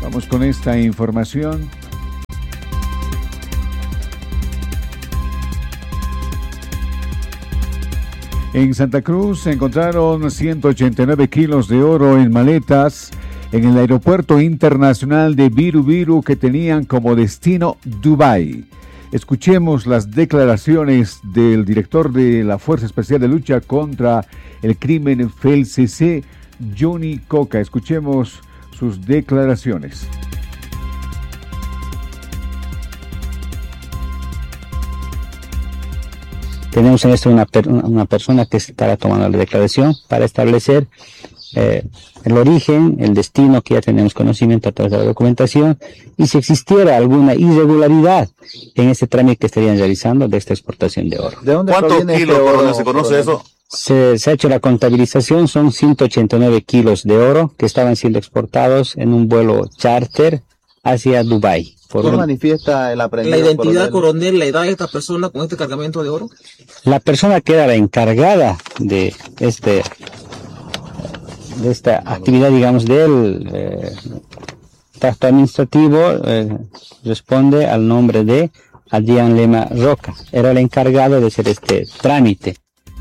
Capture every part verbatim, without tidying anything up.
Vamos con esta información. En Santa Cruz se encontraron ciento ochenta y nueve kilos de oro en maletas en el aeropuerto internacional de Viru Viru que tenían como destino Dubái. Escuchemos las declaraciones del director de la Fuerza Especial de Lucha contra el Crimen F E L C C, Johnny Coca. Escuchemos sus declaraciones. Tenemos en esto una, per, una persona que estará tomando la declaración para establecer eh, el origen, el destino, que ya tenemos conocimiento a través de la documentación, y si existiera alguna irregularidad en este trámite que estarían realizando de esta exportación de oro. ¿De dónde ¿Cuántos proviene kilos, este oro, coronel, se conoce coronel? eso? Se, se ha hecho la contabilización, son ciento ochenta y nueve kilos de oro que estaban siendo exportados en un vuelo charter hacia Dubái. ¿Qué un... manifiesta el aprendido? La identidad, coronel? coronel, la edad de esta persona con este cargamento de oro. La persona que era la encargada de este de esta actividad, digamos, del eh, tracto administrativo, eh, responde al nombre de Adrián Lema Roca. Era el encargado de hacer este trámite.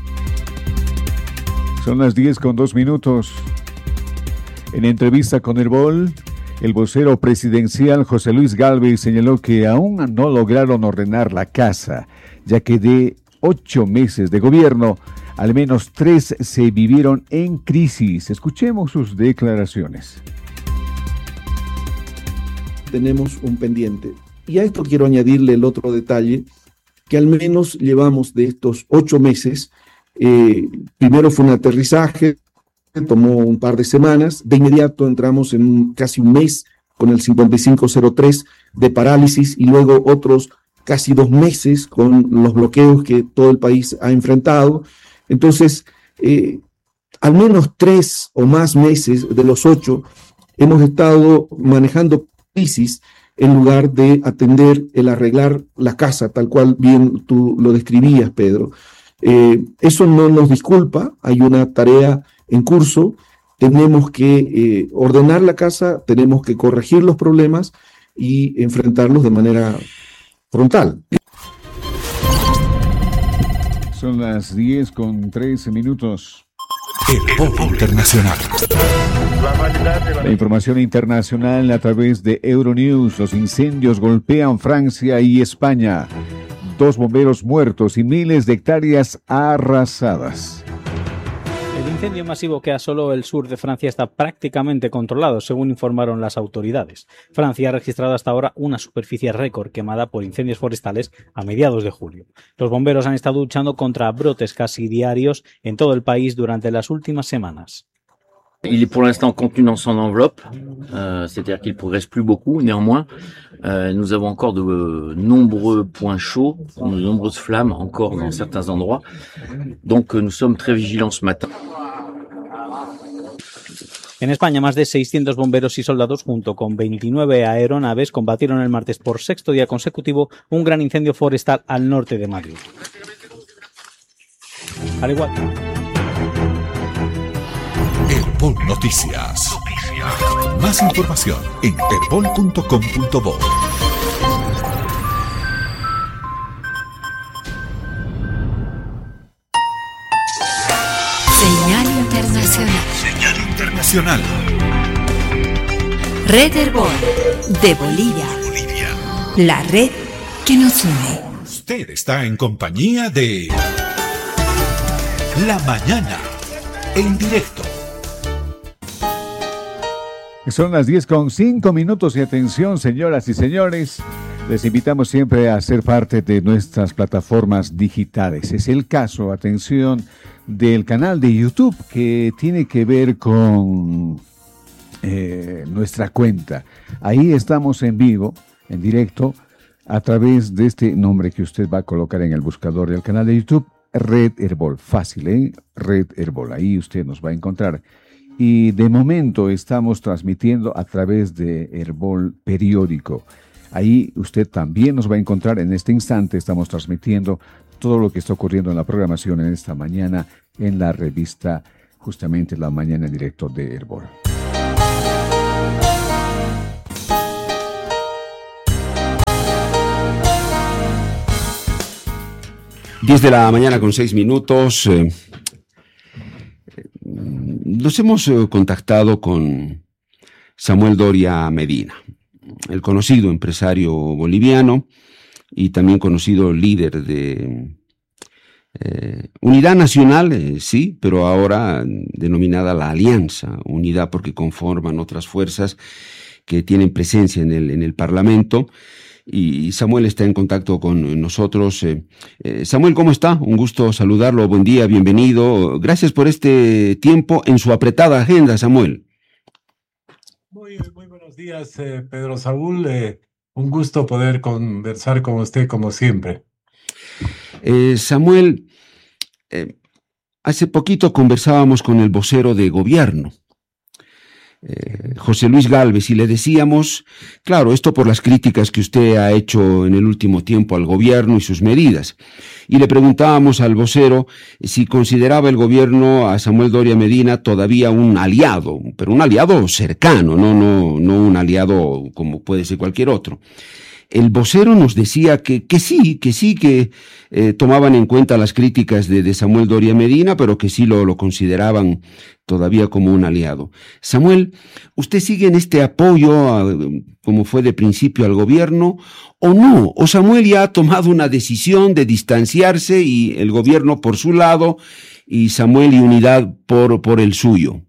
Son las diez con dos minutos. En entrevista con Herbol, el vocero presidencial José Luis Gálvez señaló que aún no lograron ordenar la casa, ya que de ocho meses de gobierno, al menos tres se vivieron en crisis. Escuchemos sus declaraciones. Tenemos un pendiente. Y a esto quiero añadirle el otro detalle, que al menos llevamos de estos ocho meses, eh, primero fue un aterrizaje, tomó un par de semanas, de inmediato entramos en un, casi un mes con el cincuenta y cinco cero tres de parálisis y luego otros casi dos meses con los bloqueos que todo el país ha enfrentado. Entonces, eh, al menos tres o más meses de los ocho hemos estado manejando crisis en lugar de atender el arreglar la casa, tal cual bien tú lo describías, Pedro. Eh, eso no nos disculpa, hay una tarea en curso, tenemos que eh, ordenar la casa, tenemos que corregir los problemas y enfrentarlos de manera frontal. Son las diez con trece minutos. Herbol Internacional. La información internacional a través de Euronews. Los incendios golpean Francia y España. Dos bomberos muertos y miles de hectáreas arrasadas. El incendio masivo que asoló el sur de Francia está prácticamente controlado, según informaron las autoridades. Francia ha registrado hasta ahora una superficie récord quemada por incendios forestales a mediados de julio. Los bomberos han estado luchando contra brotes casi diarios en todo el país durante las últimas semanas. Il est pour l'instant contenu dans son enveloppe, euh, c'est-à-dire qu'il progresse plus beaucoup. Néanmoins, euh, nous avons encore de euh, nombreux points chauds, de nombreuses flammes encore dans certains endroits. Donc euh, nous sommes très vigilants ce matin. En España, más de seiscientos bomberos y soldados junto con veintinueve aeronaves combatieron el martes por sexto día consecutivo un gran incendio forestal al norte de Madrid. Al igual que... Herbol Noticias. Más información en herbol punto com punto bo. Señal internacional. Señal internacional. Red Herbol de Bolivia. Bolivia. La red que nos une. Usted está en compañía de La Mañana en directo. Son las diez con cinco minutos y atención, señoras y señores, les invitamos siempre a ser parte de nuestras plataformas digitales. Es el caso, atención, del canal de YouTube que tiene que ver con eh, nuestra cuenta. Ahí estamos en vivo, en directo, a través de este nombre que usted va a colocar en el buscador del canal de YouTube, Red Herbol. Fácil, ¿eh? Red Herbol. Ahí usted nos va a encontrar. Y de momento estamos transmitiendo a través de Herbol Periódico. Ahí usted también nos va a encontrar. En este instante estamos transmitiendo todo lo que está ocurriendo en la programación en esta mañana en la revista, justamente La Mañana en Directo de Herbol. diez de la mañana con seis minutos. Eh, nos hemos eh, contactado con Samuel Doria Medina, el conocido empresario boliviano y también conocido líder de eh, Unidad Nacional, eh, sí, pero ahora denominada la Alianza Unidad, porque conforman otras fuerzas que tienen presencia en el, en el Parlamento. Y Samuel está en contacto con nosotros. Eh, eh, Samuel, ¿cómo está? Un gusto saludarlo. Buen día, bienvenido. Gracias por este tiempo en su apretada agenda, Samuel. Muy, muy buenos días, eh, Pedro Saúl. Eh, un gusto poder conversar con usted como siempre. Eh, Samuel, eh, hace poquito conversábamos con el vocero de gobierno, Eh, José Luis Gálvez, y le decíamos, claro, esto por las críticas que usted ha hecho en el último tiempo al gobierno y sus medidas, y le preguntábamos al vocero si consideraba el gobierno a Samuel Doria Medina todavía un aliado, pero un aliado cercano, no, no, no un aliado como puede ser cualquier otro. El vocero nos decía que, que sí, que sí, que eh, tomaban en cuenta las críticas de, de Samuel Doria Medina, pero que sí lo, lo consideraban todavía como un aliado. Samuel, ¿usted sigue en este apoyo, a, como fue de principio, al gobierno, o no? ¿O Samuel ya ha tomado una decisión de distanciarse y el gobierno por su lado y Samuel y Unidad por, por el suyo?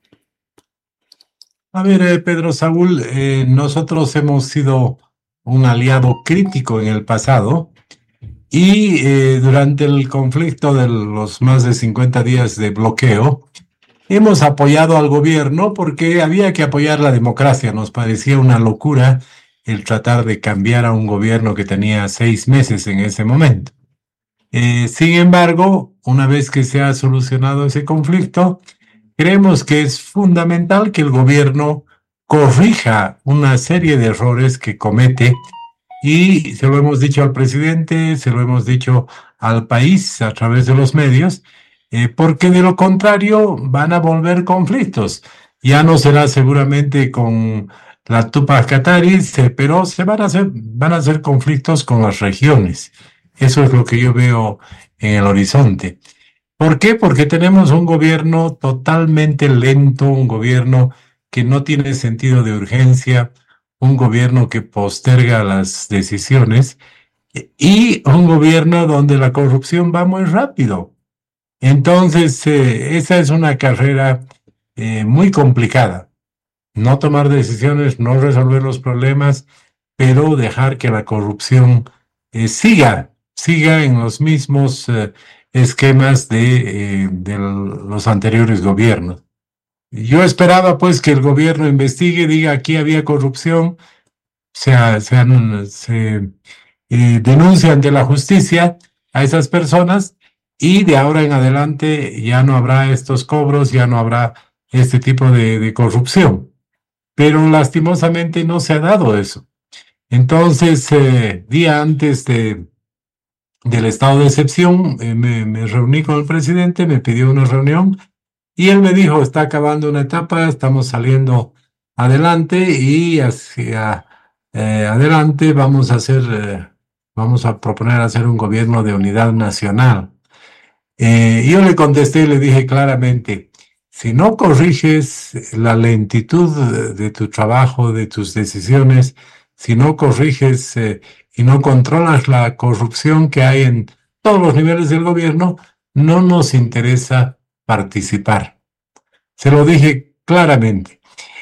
A ver, eh, Pedro Saúl, eh, nosotros hemos sido un aliado crítico en el pasado y eh, durante el conflicto de los más de cincuenta días de bloqueo hemos apoyado al gobierno porque había que apoyar la democracia. Nos parecía una locura el tratar de cambiar a un gobierno que tenía seis meses en ese momento. Eh, sin embargo, una vez que se ha solucionado ese conflicto, creemos que es fundamental que el gobierno corrija una serie de errores que comete, y se lo hemos dicho al presidente, se lo hemos dicho al país a través de los medios, eh, porque de lo contrario van a volver conflictos. Ya no será seguramente con la Tupac Kataris, eh, pero se van a hacer, van a hacer conflictos con las regiones. Eso es lo que yo veo en el horizonte. ¿Por qué? Porque tenemos un gobierno totalmente lento, un gobierno que no tiene sentido de urgencia, un gobierno que posterga las decisiones y un gobierno donde la corrupción va muy rápido. Entonces, eh, esa es una carrera eh, muy complicada. No tomar decisiones, no resolver los problemas, pero dejar que la corrupción eh, siga, siga en los mismos eh, esquemas de, eh, de los anteriores gobiernos. Yo esperaba pues que el gobierno investigue, diga aquí había corrupción, se, se, se eh, denuncia ante la justicia a esas personas y de ahora en adelante ya no habrá estos cobros, ya no habrá este tipo de, de corrupción. Pero lastimosamente no se ha dado eso. Entonces, eh, día antes de, del estado de excepción, eh, me, me reuní con el presidente, me pidió una reunión. Y él me dijo, está acabando una etapa, estamos saliendo adelante y hacia eh, adelante vamos a hacer, eh, vamos a proponer hacer un gobierno de unidad nacional. Eh, y yo le contesté y le dije claramente, si no corriges la lentitud de, de tu trabajo, de tus decisiones, si no corriges eh, y no controlas la corrupción que hay en todos los niveles del gobierno, no nos interesa participar. Se lo dije claramente.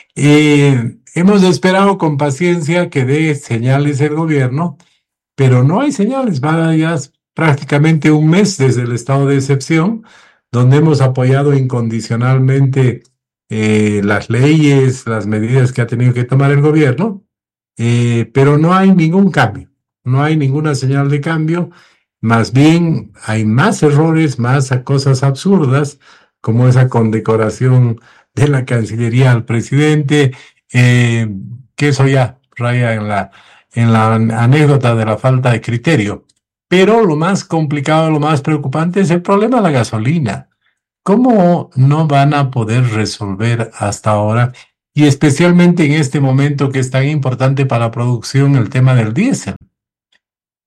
Eh, hemos esperado con paciencia que dé señales el gobierno, pero no hay señales. Va ya prácticamente un mes desde el estado de excepción, donde hemos apoyado incondicionalmente eh, las leyes, las medidas que ha tenido que tomar el gobierno, eh, pero no hay ningún cambio, no hay ninguna señal de cambio. Más bien hay más errores, más cosas absurdas, como esa condecoración de la Cancillería al presidente, eh, que eso ya raya en la, en la anécdota de la falta de criterio. Pero lo más complicado, lo más preocupante es el problema de la gasolina. ¿Cómo no van a poder resolver hasta ahora, y especialmente en este momento que es tan importante para la producción, el tema del diésel?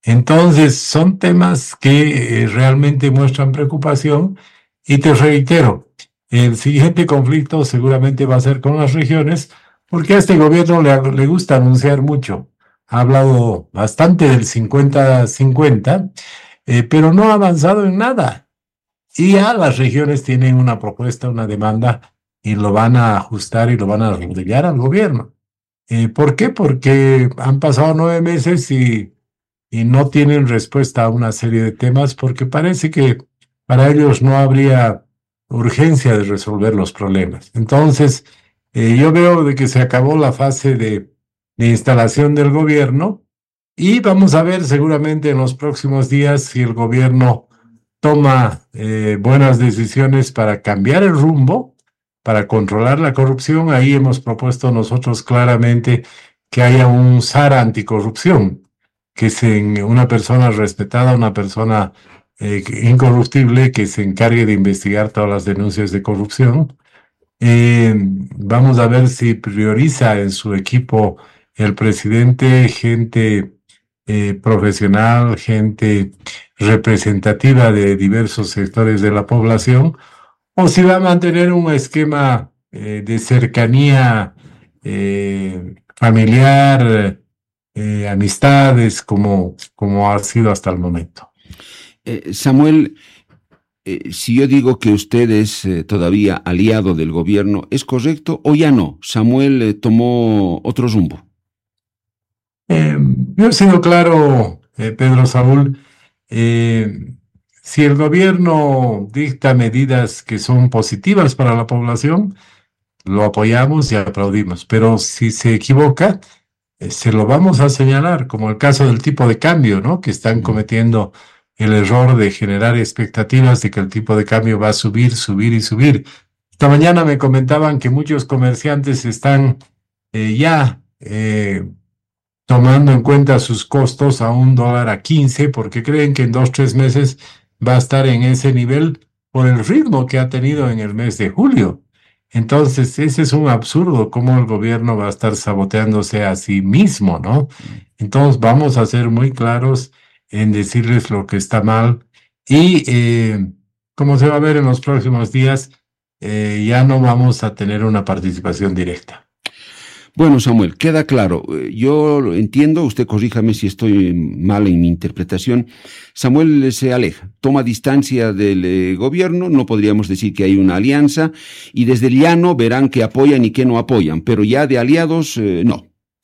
Entonces, son temas que eh, realmente muestran preocupación y te reitero, el siguiente conflicto seguramente va a ser con las regiones, porque a este gobierno le, le gusta anunciar mucho. Ha hablado bastante del cincuenta cincuenta, eh, pero no ha avanzado en nada. Y ya las regiones tienen una propuesta, una demanda, y lo van a ajustar y lo van a arrodillar al gobierno. Eh, ¿Por qué? Porque han pasado nueve meses y, y no tienen respuesta a una serie de temas, porque parece que para ellos no habría urgencia de resolver los problemas. Entonces, eh, yo veo de que se acabó la fase de, de instalación del gobierno y vamos a ver seguramente en los próximos días si el gobierno toma eh, buenas decisiones para cambiar el rumbo, para controlar la corrupción. Ahí hemos propuesto nosotros claramente que haya un S A R anticorrupción, que sea una persona respetada, una persona eh, incorruptible, que se encargue de investigar todas las denuncias de corrupción. Eh, vamos a ver si prioriza en su equipo el presidente gente eh, profesional, gente representativa de diversos sectores de la población, o si va a mantener un esquema eh, de cercanía eh, familiar, eh, amistades, como, como ha sido hasta el momento. Eh, Samuel, eh, si yo digo que usted es eh, todavía aliado del gobierno, ¿es correcto o ya no? Samuel eh, tomó otro rumbo. Eh, yo he sido claro, eh, Pedro Saúl, eh, si el gobierno dicta medidas que son positivas para la población, lo apoyamos y aplaudimos, pero si se equivoca, eh, se lo vamos a señalar, como el caso del tipo de cambio, ¿no? Que están cometiendo el error de generar expectativas de que el tipo de cambio va a subir, subir y subir. Esta mañana me comentaban que muchos comerciantes están eh, ya eh, tomando en cuenta sus costos a un dólar a quince, porque creen que en dos, tres meses va a estar en ese nivel por el ritmo que ha tenido en el mes de julio. Entonces, ese es un absurdo, cómo el gobierno va a estar saboteándose a sí mismo, ¿no? Entonces, vamos a ser muy claros en decirles lo que está mal y, eh, como se va a ver en los próximos días, eh, ya no vamos a tener una participación directa. Bueno, Samuel, queda claro. Yo lo entiendo, usted corríjame si estoy mal en mi interpretación. Samuel se aleja, toma distancia del eh, gobierno, no podríamos decir que hay una alianza, y desde el llano verán qué apoyan y qué no apoyan, pero ya de aliados, eh, no.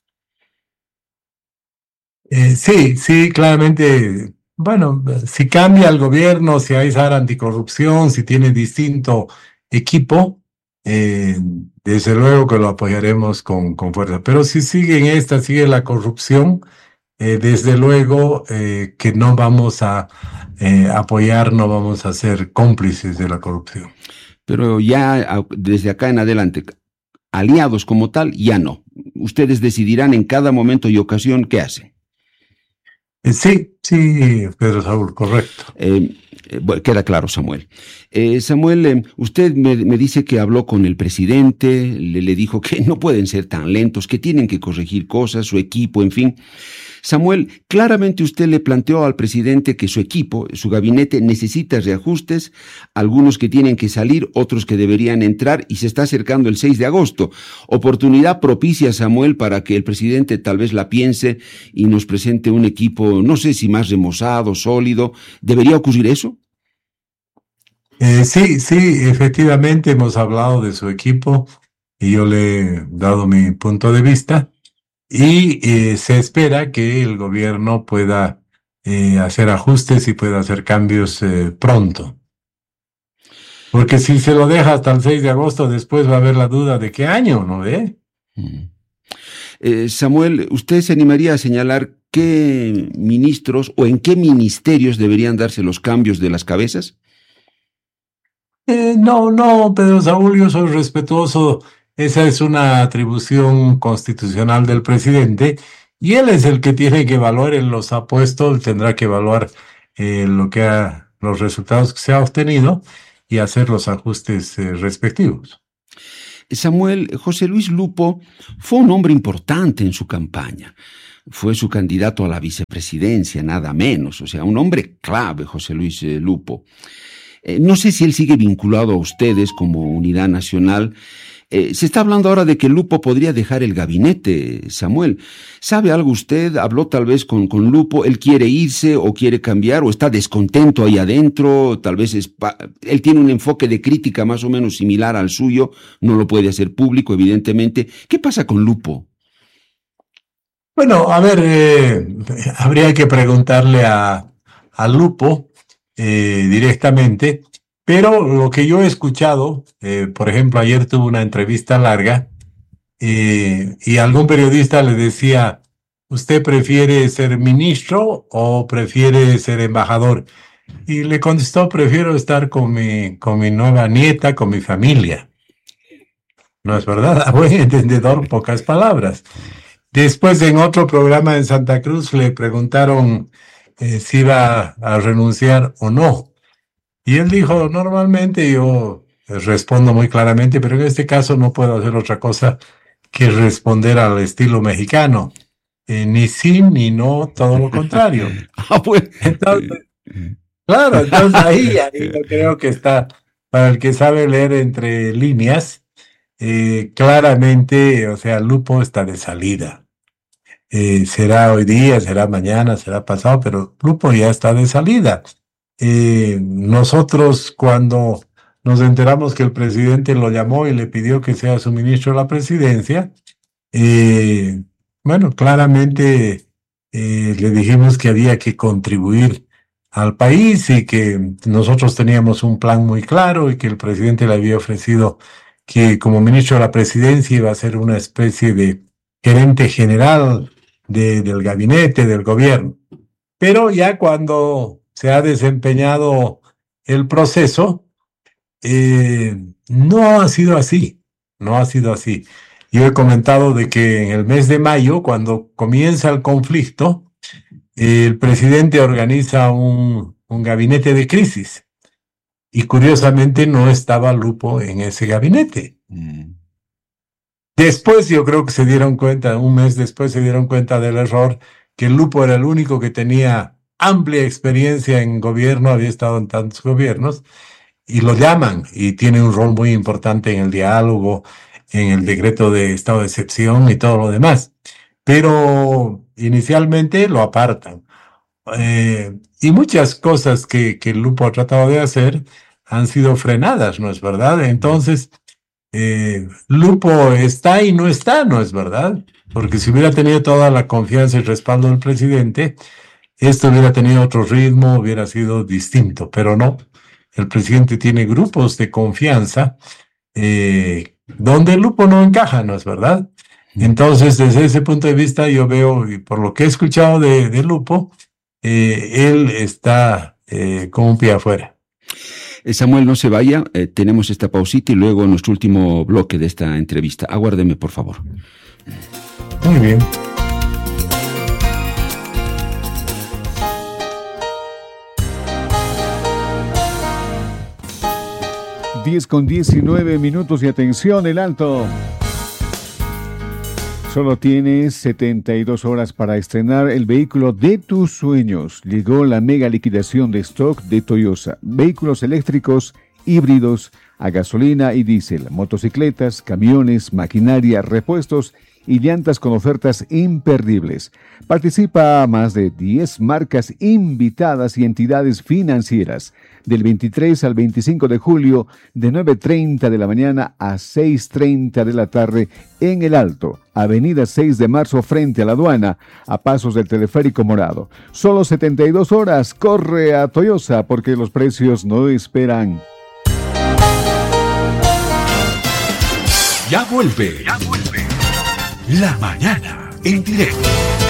Eh, sí, sí, claramente. Bueno, si cambia el gobierno, si hay S A R anticorrupción, si tiene distinto equipo, eh, desde luego que lo apoyaremos con, con fuerza. Pero si sigue en esta, sigue la corrupción, eh, desde luego eh, que no vamos a eh, apoyar, no vamos a ser cómplices de la corrupción. Pero ya desde acá en adelante, aliados como tal, ya no. Ustedes decidirán en cada momento y ocasión qué hacen. Eh, sí, sí, Pedro Saúl, correcto. Eh, eh, bueno, queda claro, Samuel. Eh, Samuel, eh, usted me, me dice que habló con el presidente, le, le dijo que no pueden ser tan lentos, que tienen que corregir cosas, su equipo, en fin. Samuel, claramente usted le planteó al presidente que su equipo, su gabinete, necesita reajustes, algunos que tienen que salir, otros que deberían entrar, y se está acercando el seis de agosto. Oportunidad propicia, Samuel, para que el presidente tal vez la piense y nos presente un equipo, no sé si más remozado, sólido. ¿Debería ocurrir eso? Eh, sí, sí, efectivamente hemos hablado de su equipo y yo le he dado mi punto de vista. Y eh, se espera que el gobierno pueda eh, hacer ajustes y pueda hacer cambios eh, pronto. Porque si se lo deja hasta el seis de agosto, después va a haber la duda de qué año, ¿no ve? Mm. Eh, Samuel, ¿usted se animaría a señalar qué ministros o en qué ministerios deberían darse los cambios de las cabezas? Eh, no, no, Pedro Saúl, yo soy respetuoso. Esa es una atribución constitucional del presidente y él es el que tiene que evaluar, él los ha puesto, él tendrá que evaluar eh, lo que ha, los resultados que se ha obtenido y hacer los ajustes eh, respectivos. Samuel, José Luis Lupo fue un hombre importante en su campaña. fue su candidato a la vicepresidencia, nada menos. O sea, un hombre clave, José Luis eh, Lupo. Eh, no sé si él sigue vinculado a ustedes como Unidad Nacional. Eh, se está hablando ahora de que Lupo podría dejar el gabinete, Samuel. ¿Sabe algo usted? ¿Habló tal vez con, con Lupo? ¿Él quiere irse o quiere cambiar o está descontento ahí adentro? Tal vez es pa- él tiene un enfoque de crítica más o menos similar al suyo. No lo puede hacer público, evidentemente. ¿Qué pasa con Lupo? Bueno, a ver, eh, habría que preguntarle a, a Lupo eh, directamente, pero lo que yo he escuchado, eh, por ejemplo, ayer tuve una entrevista larga eh, y algún periodista le decía, ¿usted prefiere ser ministro o prefiere ser embajador? Y le contestó, prefiero estar con mi, con mi nueva nieta, con mi familia. ¿No es verdad? A buen entendedor, pocas palabras. Después, en otro programa en Santa Cruz, le preguntaron eh, si iba a renunciar o no. Y él dijo, normalmente yo respondo muy claramente, pero en este caso no puedo hacer otra cosa que responder al estilo mexicano. Eh, ni sí, ni no, todo lo contrario. Ah, pues. Entonces, claro, entonces ahí, ahí yo creo que está, para el que sabe leer entre líneas, eh, claramente, o sea, Lupo está de salida. Eh, será hoy día, será mañana, será pasado, pero Lupo ya está de salida. Eh, nosotros cuando nos enteramos que el presidente lo llamó y le pidió que sea su ministro de la presidencia, eh, bueno, claramente eh, le dijimos que había que contribuir al país y que nosotros teníamos un plan muy claro y que el presidente le había ofrecido que como ministro de la presidencia iba a ser una especie de gerente general de, del gabinete, del gobierno. Pero ya cuando se ha desempeñado el proceso, eh, no ha sido así, no ha sido así. Yo he comentado de que en el mes de mayo, cuando comienza el conflicto, el presidente organiza un, un gabinete de crisis y curiosamente no estaba Lupo en ese gabinete. Mm. Después yo creo que se dieron cuenta, un mes después se dieron cuenta del error, que Lupo era el único que tenía amplia experiencia en gobierno, había estado en tantos gobiernos, y lo llaman y tiene un rol muy importante en el diálogo, en el decreto de estado de excepción y todo lo demás. Pero inicialmente lo apartan. Eh, y muchas cosas que, que Lupo ha tratado de hacer han sido frenadas, ¿no es verdad? Entonces, eh, Lupo está y no está, ¿no es verdad? Porque si hubiera tenido toda la confianza y respaldo del presidente, esto hubiera tenido otro ritmo, hubiera sido distinto, pero no. El presidente tiene grupos de confianza eh, donde Lupo no encaja, ¿no es verdad? Entonces, desde ese punto de vista, yo veo, y por lo que he escuchado de, de Lupo, eh, él está eh, con un pie afuera. Samuel, no se vaya, eh, tenemos esta pausita y luego nuestro último bloque de esta entrevista. Aguárdeme, por favor. Muy bien. diez con diecinueve minutos y atención, el alto. Solo tienes setenta y dos horas para estrenar el vehículo de tus sueños. Llegó la mega liquidación de stock de Toyota. Vehículos eléctricos, híbridos, a gasolina y diésel, motocicletas, camiones, maquinaria, repuestos y llantas con ofertas imperdibles. Participa a más de diez marcas invitadas y entidades financieras. Del veintitrés al veinticinco de julio, de nueve treinta de la mañana a seis treinta de la tarde en El Alto, avenida seis de marzo frente a la aduana, a pasos del Teleférico Morado. Solo setenta y dos horas, corre a Toyota porque los precios no esperan. Ya vuelve. Ya vuelve. La mañana en directo.